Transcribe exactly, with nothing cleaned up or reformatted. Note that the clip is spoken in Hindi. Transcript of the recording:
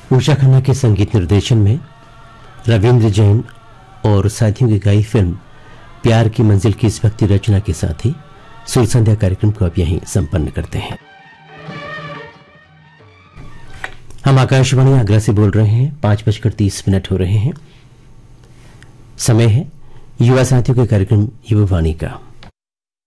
उषा खन्ना के संगीत निर्देशन में रविंद्र जैन और साथियों की गाई फिल्म प्यार की मंजिल की इस भक्ति रचना के साथ ही सुर संध्या कार्यक्रम को अब यहीं संपन्न करते हैं। हम आकाशवाणी आगरा से बोल रहे हैं। पांच बजकर तीस मिनट हो रहे हैं। समय है युवा साथियों के कार्यक्रम युवा वाणी का।